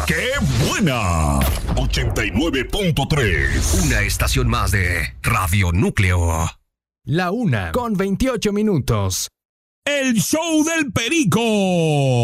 ¡Qué buena! 89.3. Una estación más de Radio Núcleo. La 1:28 minutos. El show del Perico.